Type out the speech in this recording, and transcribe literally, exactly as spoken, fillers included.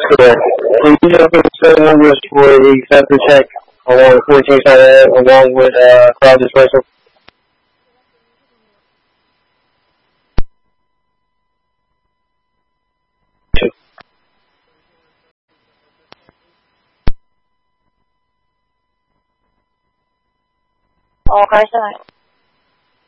Yeah. So you know the second one was for the center check along with fourteen sign along with uh crowd dispersal. Okay, sir.